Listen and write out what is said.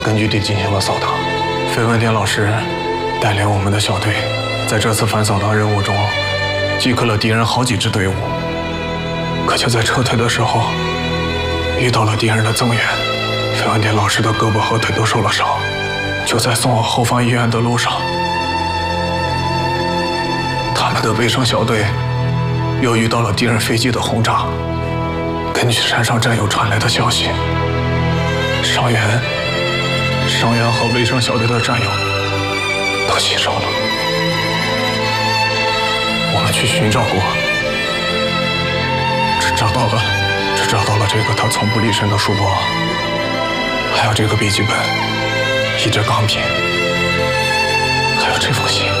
根据地进行了扫荡。费文典老师带领我们的小队，在这次反扫荡任务中，击溃了敌人好几支队伍。可就在撤退的时候，遇到了敌人的增援，费文典老师的胳膊和腿都受了伤。就在送往后方医院的路上，他们的卫生小队又遇到了敌人飞机的轰炸。根据山上战友传来的消息，伤员和卫生小队的战友都牺牲了。我们去寻找过，只找到了这个他从不离身的书包，还有这个笔记本，一支钢笔，还有这封信。